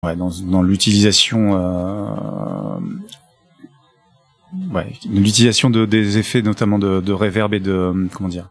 Ouais, dans l'utilisation, l'utilisation des effets, notamment de reverb et de comment dire.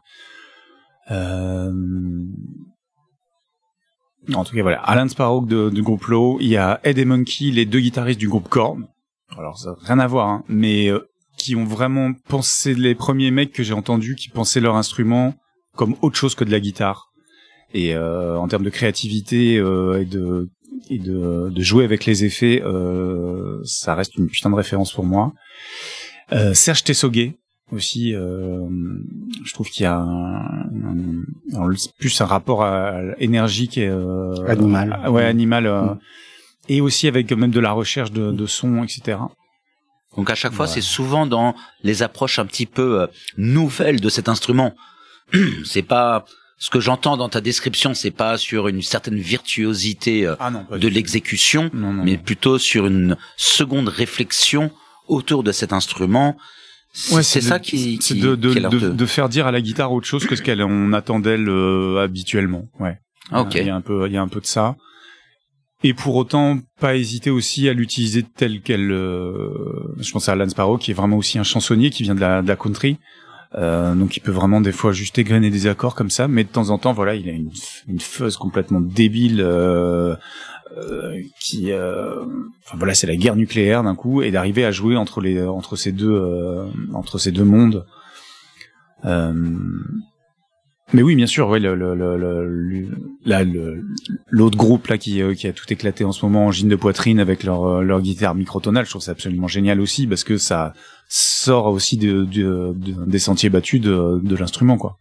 En tout cas, voilà. Alan Sparrow du groupe Low, il y a Ed et Monkey, les deux guitaristes du groupe Korn. Alors, ça n'a rien à voir, hein, mais qui ont vraiment pensé, les premiers mecs que j'ai entendus qui pensaient leur instrument comme autre chose que de la guitare. Et en termes de créativité et de jouer avec les effets, ça reste une putain de référence pour moi. Serge Tessoguet aussi, je trouve qu'il y a plus un rapport énergique et animal. Animal. Et aussi avec même de la recherche de son, etc. Donc à chaque fois, c'est souvent dans les approches un petit peu nouvelles de cet instrument. C'est pas ce que j'entends dans ta description, c'est pas sur une certaine virtuosité de l'exécution, mais plutôt sur une seconde réflexion autour de cet instrument. Ouais, c'est ça qui c'est de faire dire à la guitare autre chose que ce qu'on attend d'elle habituellement. Ouais. Ok. Il y a un peu de ça. Et pour autant, pas hésiter aussi à l'utiliser telle qu'elle. Je pense à Alan Sparrow, qui est vraiment aussi un chansonnier qui vient de la country. Donc il peut vraiment des fois juste égrener des accords comme ça, mais de temps en temps, voilà, il a une fuzz complètement débile qui. Enfin voilà, c'est la guerre nucléaire d'un coup, et d'arriver à jouer entre ces deux mondes. Mais oui, bien sûr, ouais, l'autre groupe là qui a tout éclaté en ce moment, Angine de poitrine, avec leur guitare microtonale, je trouve ça absolument génial aussi, parce que ça sort aussi des sentiers battus de l'instrument, quoi.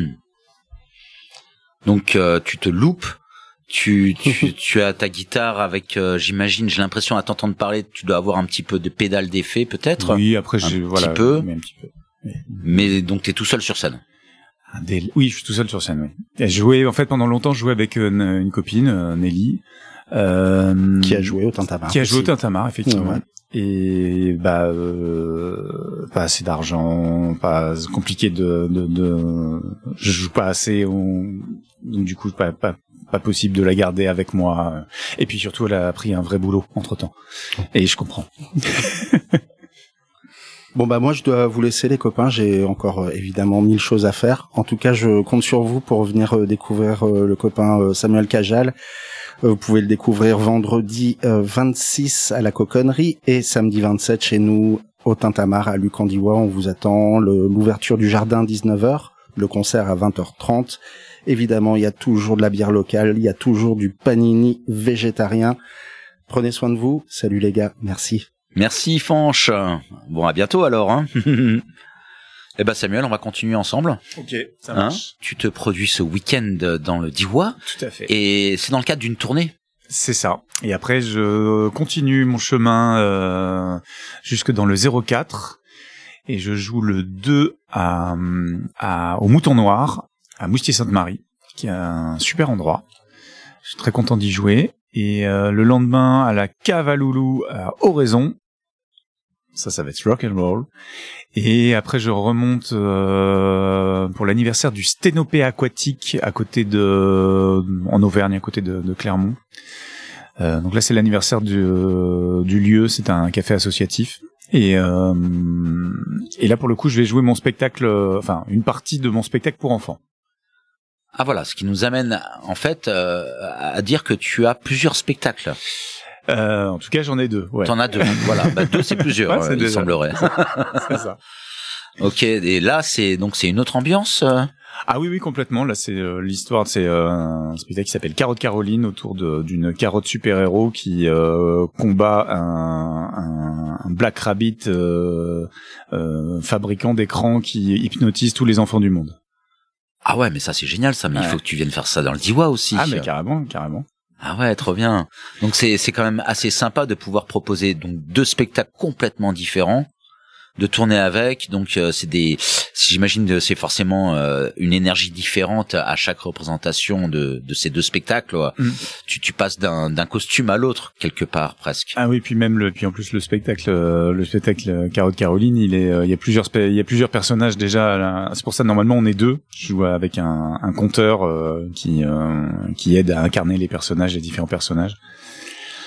Donc tu te loupes, tu as ta guitare avec, j'imagine, j'ai l'impression à t'entendre parler, tu dois avoir un petit peu de pédale d'effet peut-être. Oui, après un petit peu. Mais donc t'es tout seul sur scène. Oui, je suis tout seul sur scène, oui. En fait, pendant longtemps, je jouais avec une copine, Nelly, qui a joué au Tintamarre. Qui a joué au Tintamarre, effectivement. Ouais. Et pas assez d'argent, pas compliqué je joue pas assez, donc du coup pas possible de la garder avec moi. Et puis surtout, elle a pris un vrai boulot entre-temps. Et je comprends. Bon moi je dois vous laisser les copains, j'ai encore évidemment 1000 choses à faire. En tout cas, je compte sur vous pour venir découvrir le copain Samuel Cajal. Vous pouvez le découvrir vendredi 26 à la Coconnerie et samedi 27 chez nous au Tintamarre à Lucandiwa. On vous attend. L'ouverture du jardin 19h, le concert à 20h30. Évidemment, il y a toujours de la bière locale, il y a toujours du panini végétarien. Prenez soin de vous. Salut les gars, merci. Merci Fanche. Bon, à bientôt alors. Hein. Eh ben Samuel, on va continuer ensemble. Ok, ça marche. Tu te produis ce week-end dans le Diois. Tout à fait. Et c'est dans le cadre d'une tournée. C'est ça. Et après, je continue mon chemin jusque dans le 04. Et je joue le 2 au Mouton Noir, à Moustier-Sainte-Marie, qui est un super endroit. Je suis très content d'y jouer. Et le lendemain, à la Cave à Loulou, à Oraison. Ça va être rock and roll. Et après, je remonte pour l'anniversaire du Sténopée aquatique en Auvergne, à côté de Clermont. Donc là, c'est l'anniversaire du lieu. C'est un café associatif. Et là, pour le coup, je vais jouer mon spectacle, une partie de mon spectacle pour enfants. Ah voilà, ce qui nous amène en fait à dire que tu as plusieurs spectacles. En tout cas, j'en ai 2. Ouais. T'en as 2. Voilà, 2 c'est plusieurs, ouais, il semblerait. C'est ça. Ok, et là c'est une autre ambiance. Ah oui, complètement. Là, c'est l'histoire. C'est un spectacle qui s'appelle Carotte Caroline, autour d'une carotte super-héros qui combat un Black Rabbit fabricant d'écrans qui hypnotise tous les enfants du monde. Ah ouais, mais ça c'est génial ça. Mais il faut que tu viennes faire ça dans le Diois aussi. Ah mais carrément. Ah ouais, trop bien. Donc c'est quand même assez sympa de pouvoir proposer donc 2 spectacles complètement différents, de tourner avec. Donc j'imagine c'est forcément une énergie différente à chaque représentation de ces 2 spectacles. Tu passes d'un costume à l'autre quelque part presque. Ah oui, puis en plus le spectacle Carotte Caroline, il y a plusieurs personnages déjà. C'est pour ça normalement on est 2. Je joue avec un conteur qui aide à incarner les différents personnages.